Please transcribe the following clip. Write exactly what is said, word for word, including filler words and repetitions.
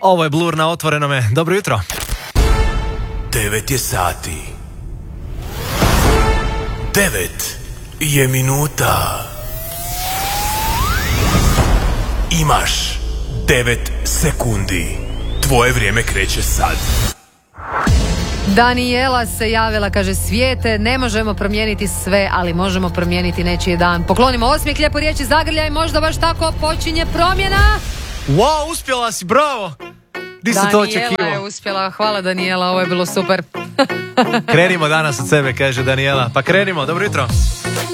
Ovo je Blur na Otvorenome. Dobro jutro. Devet je sati. Devet je minuta. Imaš devet sekundi. Tvoje vrijeme kreće sad. Danijela se javila, kaže: svijete, ne možemo promijeniti sve, ali možemo promijeniti nečiji dan. Poklonimo osmijeh, lijepo riječi, zagrljaj, možda baš tako počinje promjena. Wow, uspjela si, bravo! Nisam to očekivao. Danijela je uspjela, hvala Danijela, ovo je bilo super. Krenimo danas od sebe, kaže Danijela. Pa krenimo, dobro jutro.